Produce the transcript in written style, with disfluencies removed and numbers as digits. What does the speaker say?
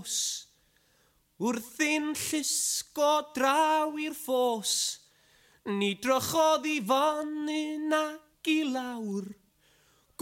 nos. Wrthi'n llusgo draw i'r ffos, ni drychodd i fyny nac i lawr.